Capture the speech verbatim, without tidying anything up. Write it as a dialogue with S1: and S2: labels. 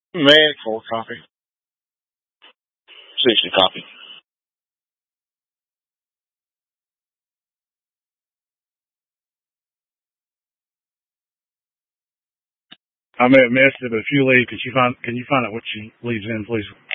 S1: Man, cold coffee. Station coffee. I may have missed it, but if you leave, could you find can you find out what she leaves in, please?